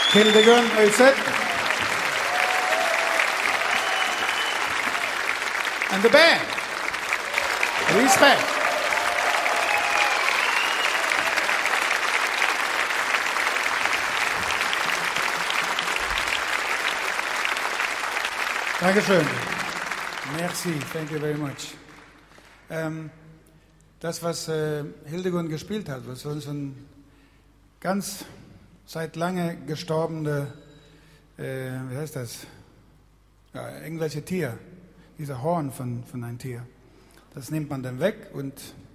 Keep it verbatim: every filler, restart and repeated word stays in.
Hildegard, are you set? And the band. Respect. Dankeschön. Merci, thank you very much. Ähm, das, was äh, Hildegard gespielt hat, was so ein ganz seit lange gestorbene, äh, wie heißt das, ja, irgendwelche Tier, dieser Horn von, von einem Tier, das nimmt man dann weg und